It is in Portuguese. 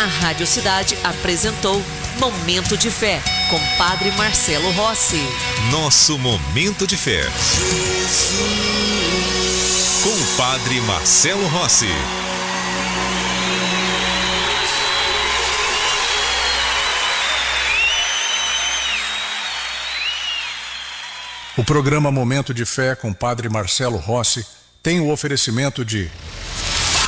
A Rádio Cidade apresentou Momento de Fé, com Padre Marcelo Rossi. Nosso Momento de Fé. Com Padre Marcelo Rossi. O programa Momento de Fé com Padre Marcelo Rossi tem o oferecimento de